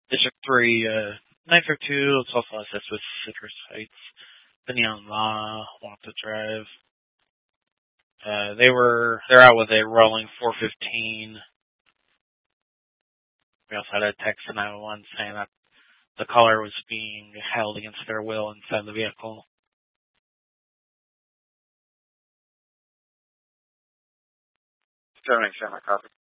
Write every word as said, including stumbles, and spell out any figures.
District three, uh, nine five two, it's also assessed with Citrus Heights. Neon Law, want to drive. Uh, they were, they're out with a rolling four fifteen. We also had a text in nine one one saying that the caller was being held against their will inside the vehicle. seven eight seven, copy.